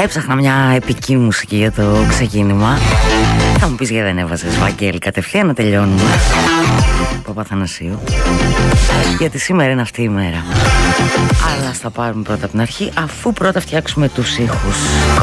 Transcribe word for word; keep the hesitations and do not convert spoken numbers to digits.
Έψαχνα μια επική μουσική για το ξεκίνημα. Θα μου πεις γιατί δεν έβαζες Βαγγέλη κατευθείαν να τελειώνουμε. Παπαθανασίου. Γιατί σήμερα είναι αυτή η μέρα. Αλλά θα πάρουμε πρώτα από την αρχή, αφού πρώτα φτιάξουμε τους ήχους.